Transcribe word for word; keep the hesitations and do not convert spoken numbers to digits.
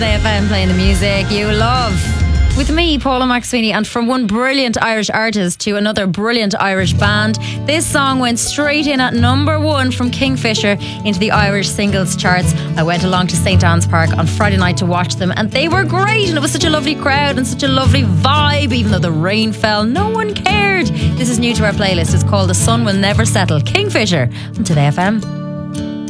Today F M playing the music you love. With me, Paula McSweeney, and from one brilliant Irish artist to another brilliant Irish band, this song went straight in at number one from Kingfisher into the Irish singles charts. I went along to St Anne's Park on Friday night to watch them, and they were great, and it was such a lovely crowd and such a lovely vibe. Even though the rain fell, no one cared. This is new to our playlist. It's called The Sun Will Never Settle. Kingfisher on Today F M.